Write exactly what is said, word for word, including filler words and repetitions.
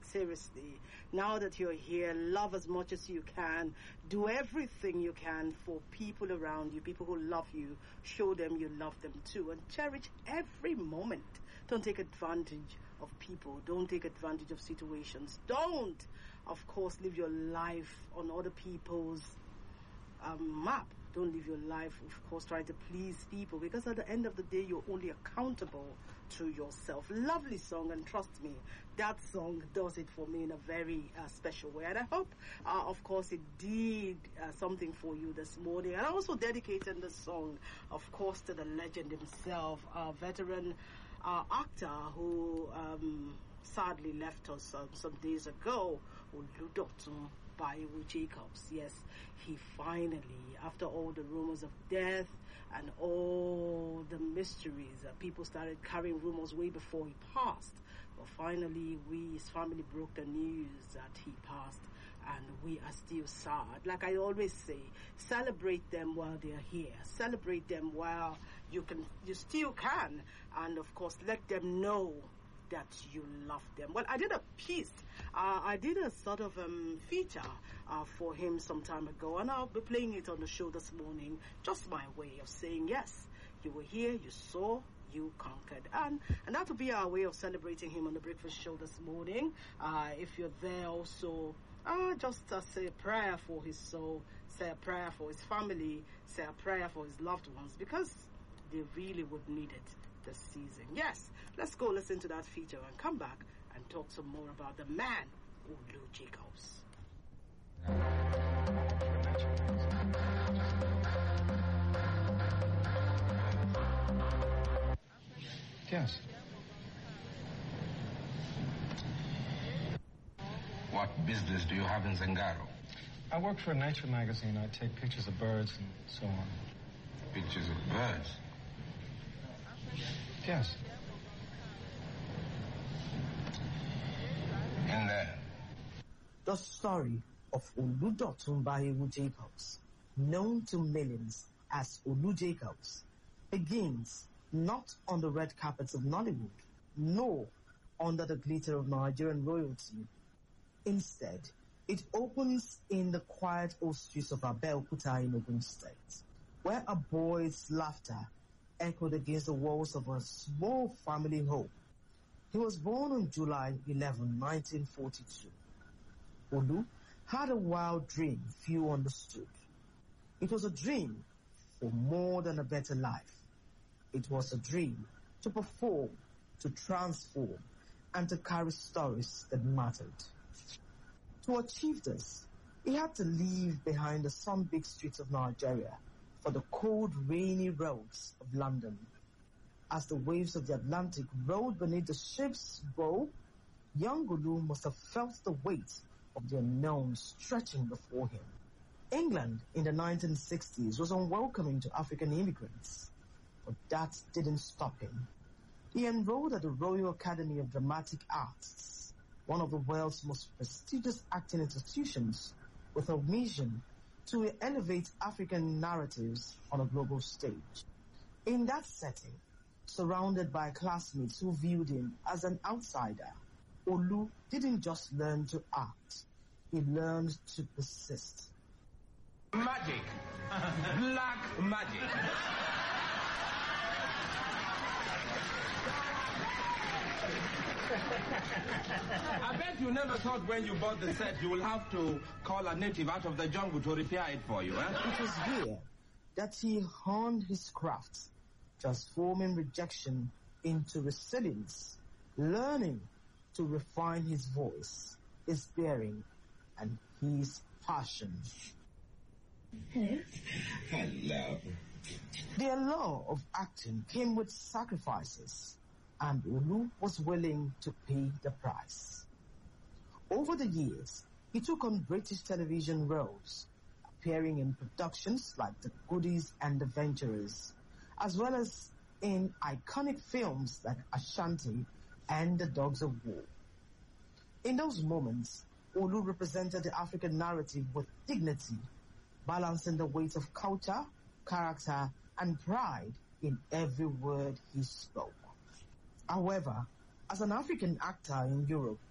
seriously. Now that you're here, love as much as you can. Do everything you can for people around you, people who love you. Show them you love them too, and cherish every moment. Don't take advantage of people. Don't take advantage of situations. Don't, of course, live your life on other people's um, map. Don't live your life, of course, trying to please people, because at the end of the day, you're only accountable to yourself. Lovely song, and trust me, that song does it for me in a very uh, special way. And I hope, uh, of course, it did uh, something for you this morning. And I also dedicated the song, of course, to the legend himself, a veteran uh, actor who um, sadly left us uh, some days ago, Oludotun Baiwo Jacobs. Yes, he finally, after all the rumors of death and all the mysteries, uh, people started carrying rumors way before he passed. But finally, we, his family, broke the news that he passed, and we are still sad. Like I always say, celebrate them while they are here. Celebrate them while you can, you still can, and of course, let them know that you love them. Well, I did a piece. Uh, I did a sort of um, feature uh, for him some time ago, and I'll be playing it on the show this morning. Just my way of saying, yes, you were here, you saw, you conquered. And and that will be our way of celebrating him on the breakfast show this morning. Uh, if you're there also, uh, just uh, say a prayer for his soul, say a prayer for his family, say a prayer for his loved ones, because they really would need it this season. Yes, let's go listen to that feature and come back and talk some more about the man, Olu Jacobs. Yes. What business do you have in Zangaro? I work for a nature magazine. I take pictures of birds and so on. Pictures of birds? Yes. In there. The story of Oludotun Baiwo Jacobs, known to millions as Olu Jacobs, begins not on the red carpets of Nollywood, nor under the glitter of Nigerian royalty. Instead, it opens in the quiet old streets of Abeokuta in Ogun State, where a boy's laughter echoed against the walls of a small family home. He was born on July eleventh, nineteen forty-two. Olu had a wild dream few understood. It was a dream for more than a better life. It was a dream to perform, to transform, and to carry stories that mattered. To achieve this, he had to leave behind the sun-baked streets of Nigeria for the cold, rainy roads of London. As the waves of the Atlantic rolled beneath the ship's bow, young Olu must have felt the weight of the unknown stretching before him. England in the nineteen sixties was unwelcoming to African immigrants, but that didn't stop him. He enrolled at the Royal Academy of Dramatic Arts, one of the world's most prestigious acting institutions, with a mission to elevate African narratives on a global stage. In that setting, surrounded by classmates who viewed him as an outsider, Olu didn't just learn to act, he learned to persist. Magic. Black magic. I bet you never thought when you bought the set you will have to call a native out of the jungle to repair it for you, eh? It was here that he honed his craft, transforming rejection into resilience, learning to refine his voice, his bearing, and his passion. Hello. Hello. The allure of acting came with sacrifices, and Olu was willing to pay the price. Over the years, he took on British television roles, appearing in productions like The Goodies and The Venturers, as well as in iconic films like Ashanti and The Dogs of War. In those moments, Olu represented the African narrative with dignity, balancing the weight of culture, character, and pride in every word he spoke. However, as an African actor in Europe,